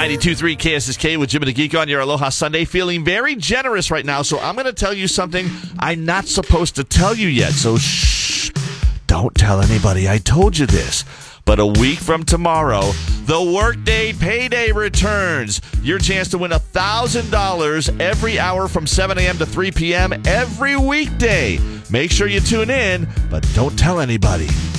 92.3 KSSK with Jim and the Geek on your Aloha Sunday. Feeling very generous right now, so I'm going to tell you something I'm not supposed to tell you yet. So shh, don't tell anybody I told you this. But a week from tomorrow, the Workday Payday returns. Your chance to win $1,000 every hour from 7 a.m. to 3 p.m. every weekday. Make sure you tune in, but don't tell anybody.